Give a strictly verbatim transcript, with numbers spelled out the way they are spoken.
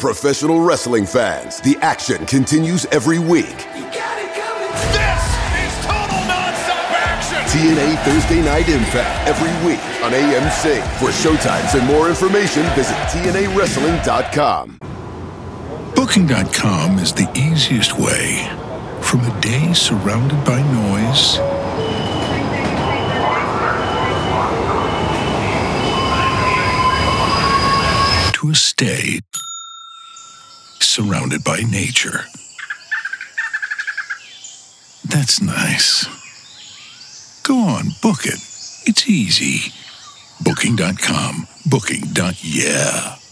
professional wrestling fans. The action continues every week. You got it coming. This is total nonstop action. T N A Thursday Night Impact every week on A M C. For showtimes and more information, visit T N A wrestling dot com. Booking dot com is the easiest way from a day surrounded by noise to a stay surrounded by nature. That's nice. Go on, book it. It's easy. Booking dot com. Booking. Yeah.